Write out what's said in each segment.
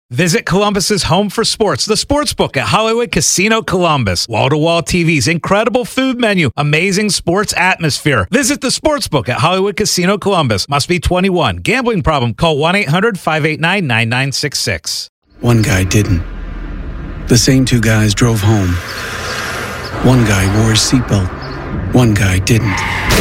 Visit Columbus's home for sports, the Sportsbook at Hollywood Casino Columbus. Wall-to-wall TVs, incredible food menu, amazing sports atmosphere. Visit the Sportsbook at Hollywood Casino Columbus. Must be 21. Gambling problem? Call 1-800-589-9966. One guy didn't. The same two guys drove home. One guy wore his seatbelt. One guy didn't.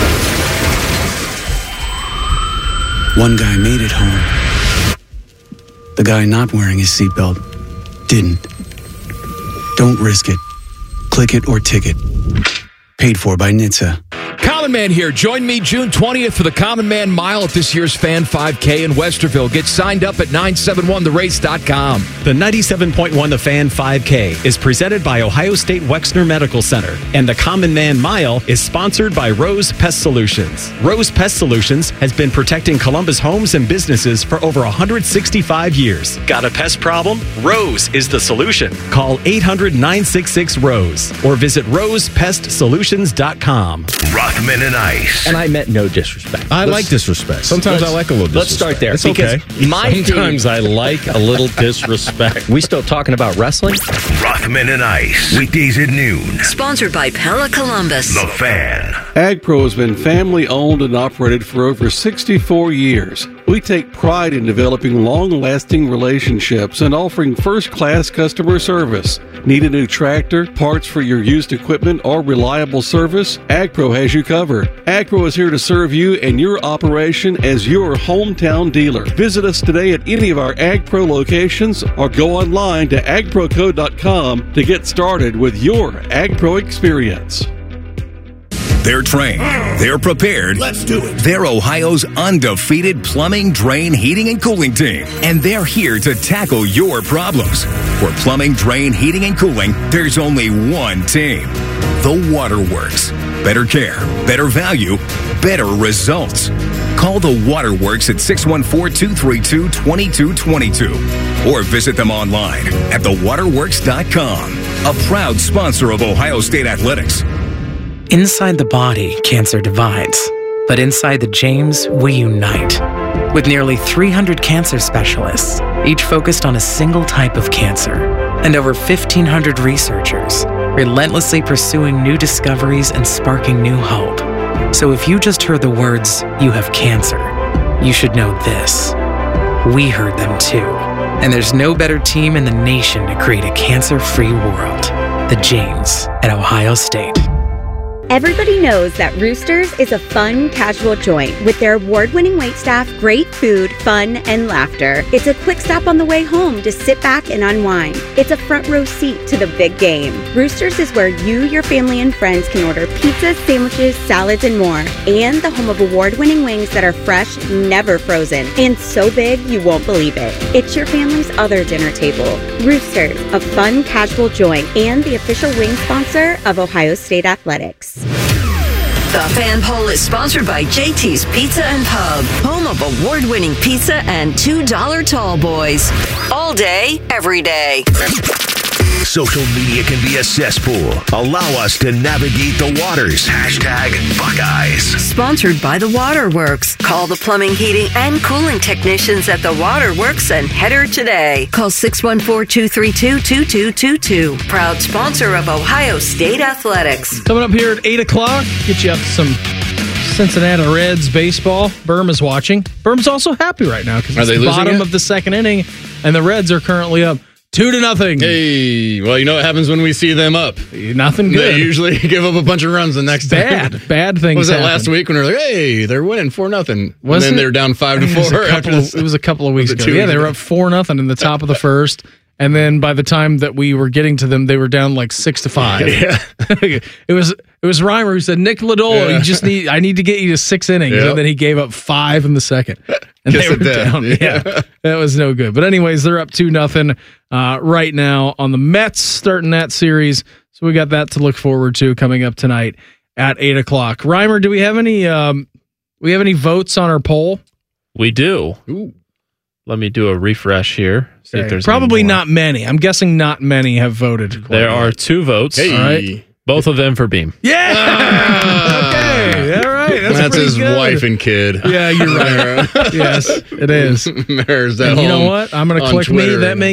One guy made it home. The guy not wearing his seatbelt didn't. Don't risk it. Click it or ticket. Paid for by NHTSA. Common Man here. Join me June 20th for the Common Man Mile at this year's Fan 5K in Westerville. Get signed up at 971therace.com. The 97.1 The Fan 5K is presented by Ohio State Wexner Medical Center, and the Common Man Mile is sponsored by Rose Pest Solutions. Rose Pest Solutions has been protecting Columbus homes and businesses for over 165 years. Got a pest problem? Rose is the solution. Call 800-966-ROSE or visit rosepestsolutions.com. Rothman and Ice. And I meant no disrespect. I like disrespect. Sometimes I like a little disrespect. Let's start there. It's okay. Sometimes I like a little disrespect. We still talking about wrestling? Rothman and Ice. Weekdays at noon. Sponsored by Pella Columbus. The Fan. AgPro has been family owned and operated for over 64 years. We take pride in developing long-lasting relationships and offering first-class customer service. Need a new tractor, parts for your used equipment, or reliable service? AgPro has you covered. AgPro is here to serve you and your operation as your hometown dealer. Visit us today at any of our AgPro locations or go online to agproco.com to get started with your AgPro experience. They're trained. They're prepared. Let's do it. They're Ohio's undefeated plumbing, drain, heating, and cooling team. And they're here to tackle your problems. For plumbing, drain, heating, and cooling, there's only one team. The Waterworks. Better care, better value, better results. Call the Waterworks at 614-232-2222 or visit them online at thewaterworks.com. A proud sponsor of Ohio State Athletics. Inside the body, cancer divides. But inside the James, we unite. With nearly 300 cancer specialists, each focused on a single type of cancer, and over 1,500 researchers, relentlessly pursuing new discoveries and sparking new hope. So if you just heard the words, "you have cancer," you should know this. We heard them too. And there's no better team in the nation to create a cancer-free world. The James at Ohio State. Everybody knows that Roosters is a fun, casual joint with their award-winning waitstaff, great food, fun, and laughter. It's a quick stop on the way home to sit back and unwind. It's a front row seat to the big game. Roosters is where you, your family, and friends can order pizzas, sandwiches, salads, and more. And the home of award-winning wings that are fresh, never frozen, and so big you won't believe it. It's your family's other dinner table. Roosters, a fun, casual joint, and the official wing sponsor of Ohio State Athletics. The Fan Poll is sponsored by JT's Pizza and Pub, home of award-winning pizza and $2 tall boys. All day, every day. Social media can be a cesspool. Allow us to navigate the waters. #Buckeyes. Sponsored by The Waterworks. Call the plumbing, heating, and cooling technicians at The Waterworks and header today. Call 614-232-2222. Proud sponsor of Ohio State Athletics. Coming up here at 8 o'clock, get you up to some Cincinnati Reds baseball. Berm is watching. Berm's also happy right now because it's the bottom of the second inning, and the Reds are currently up 2-0. Hey, well, you know what happens when we see them up? Nothing good. They usually give up a bunch of runs the next time. Bad things. Was that last week when we were like, hey, they're winning 4-0, and then they're down 5-4? It was a couple of weeks ago. Yeah, they were up 4-0 in the top of the first. And then by the time that we were getting to them, they were down like 6-5. Yeah. It was Reimer who said, Nick Lodolo, I need to get you to 6 innings. Yep. And then he gave up 5 in the second. And they were down. Yeah. That was no good. But anyways, they're up 2-0 right now on the Mets starting that series. So we got that to look forward to coming up tonight at 8 o'clock. Reimer, do we have any votes on our poll? We do. Ooh. Let me do a refresh here. See if there's probably not many. I'm guessing not many have voted. There are 2 votes. Hey. All right. Both of them for Beam. Yeah. Okay. All right. That's his good. Wife and kid. Yeah, you're right. Yes, it is. Mayor's at and home. You know what? I'm going to click Twitter. me. That makes